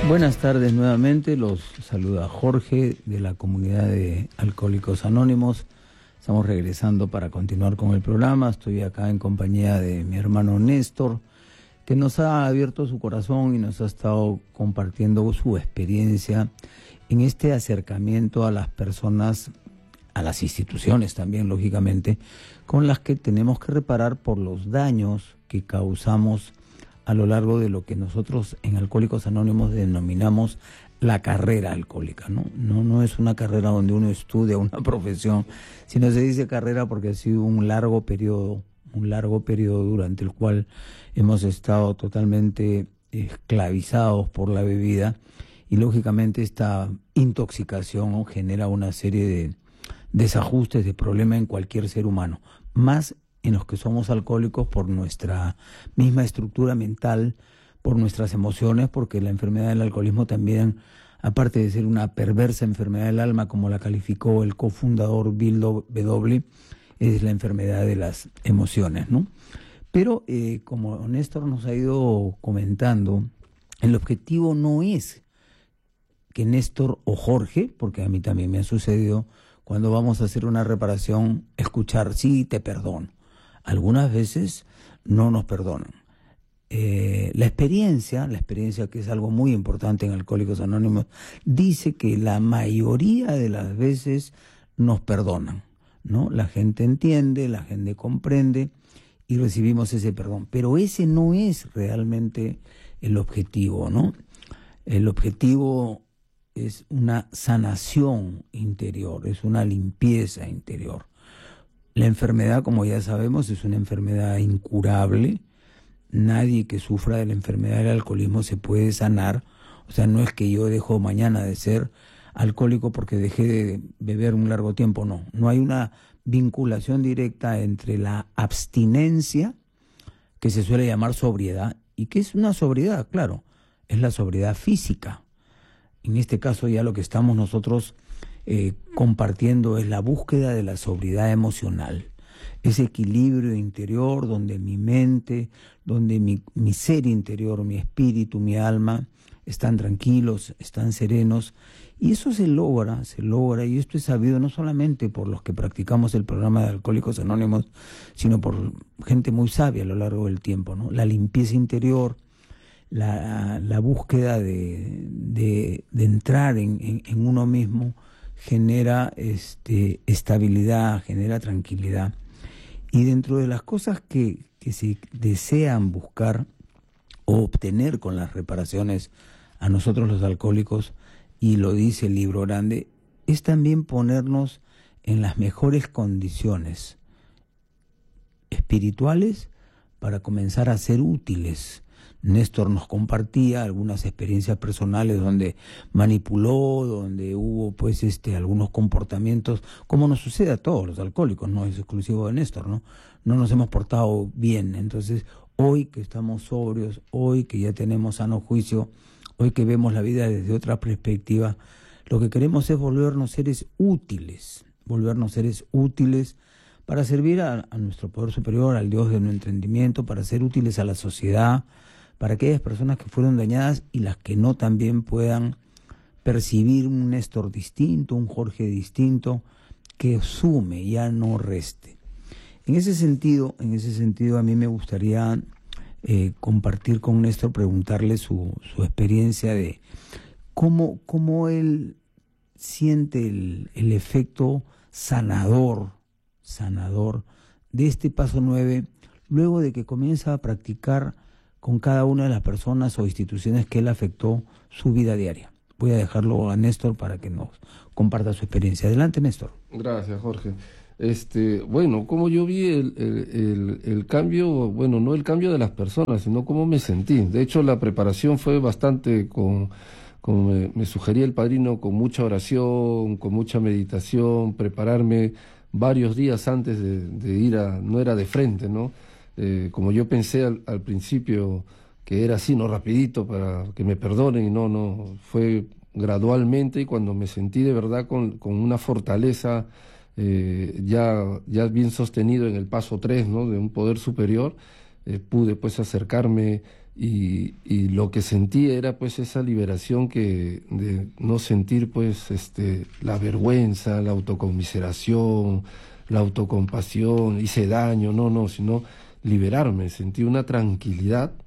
Buenas tardes nuevamente, los saluda Jorge de la comunidad de Alcohólicos Anónimos. Estamos regresando para continuar con el programa. Estoy acá en compañía de mi hermano Néstor, que nos ha abierto su corazón y nos ha estado compartiendo su experiencia en este acercamiento a las personas, a las instituciones también, lógicamente, con las que tenemos que reparar por los daños que causamos a lo largo de lo que nosotros en Alcohólicos Anónimos denominamos la carrera alcohólica, ¿no? No es una carrera donde uno estudia una profesión, sino se dice carrera porque ha sido un largo periodo durante el cual hemos estado totalmente esclavizados por la bebida, y lógicamente esta intoxicación, ¿no?, genera una serie de desajustes, de problemas en cualquier ser humano, más en los que somos alcohólicos por nuestra misma estructura mental, por nuestras emociones, porque la enfermedad del alcoholismo también, aparte de ser una perversa enfermedad del alma, como la calificó el cofundador Bill W., es la enfermedad de las emociones, ¿no? Pero como Néstor nos ha ido comentando, el objetivo no es que Néstor o Jorge, porque a mí también me ha sucedido, cuando vamos a hacer una reparación, escuchar, sí, te perdono. Algunas veces no nos perdonan. La experiencia, que es algo muy importante en Alcohólicos Anónimos, dice que la mayoría de las veces nos perdonan, ¿no? La gente entiende, la gente comprende y recibimos ese perdón. Pero ese no es realmente el objetivo, ¿no? El objetivo es una sanación interior, es una limpieza interior. La enfermedad, como ya sabemos, es una enfermedad incurable. Nadie que sufra de la enfermedad del alcoholismo se puede sanar. O sea, no es que yo dejo mañana de ser alcohólico porque dejé de beber un largo tiempo, no. No hay una vinculación directa entre la abstinencia, que se suele llamar sobriedad, y que es una sobriedad, claro, es la sobriedad física. En este caso ya lo que estamos nosotros compartiendo es la búsqueda de la sobriedad emocional, ese equilibrio interior donde mi mente, donde mi ser interior, mi espíritu, mi alma están tranquilos, están serenos, y eso se logra, y esto es sabido no solamente por los que practicamos el programa de Alcohólicos Anónimos, sino por gente muy sabia a lo largo del tiempo, ¿no? La limpieza interior, la búsqueda de entrar en uno mismo genera estabilidad, genera tranquilidad. Y dentro de las cosas que se desean buscar o obtener con las reparaciones a nosotros los alcohólicos, y lo dice el libro grande, es también ponernos en las mejores condiciones espirituales para comenzar a ser útiles. Néstor nos compartía algunas experiencias personales donde manipuló, donde hubo pues algunos comportamientos, como nos sucede a todos los alcohólicos, no es exclusivo de Néstor, ¿no? No nos hemos portado bien. Entonces, hoy que estamos sobrios, hoy que ya tenemos sano juicio, hoy que vemos la vida desde otra perspectiva, lo que queremos es volvernos seres útiles para servir a nuestro poder superior, al Dios de nuestro entendimiento, para ser útiles a la sociedad, para aquellas personas que fueron dañadas y las que no también puedan percibir un Néstor distinto, un Jorge distinto, que sume, ya no reste. En ese sentido a mí me gustaría compartir con Néstor, preguntarle su experiencia de cómo él siente el efecto sanador de este paso 9, luego de que comienza a practicar con cada una de las personas o instituciones que él afectó su vida diaria. Voy a dejarlo a Néstor para que nos comparta su experiencia. Adelante, Néstor. Gracias, Jorge. Bueno, como yo vi el cambio, bueno, no el cambio de las personas, sino cómo me sentí. De hecho, la preparación fue bastante como me sugería el padrino, con mucha oración, con mucha meditación, prepararme varios días antes de ir no era de frente, ¿no? Como yo pensé al principio que era así, no rapidito, para que me perdonen, y no, fue gradualmente, y cuando me sentí de verdad con una fortaleza ya bien sostenido en el paso 3, ¿no?, de un poder superior, pude pues acercarme y lo que sentí era pues esa liberación de no sentir pues la vergüenza, la autocomiseración, la autocompasión, hice daño, no, sino liberarme, sentí una tranquilidad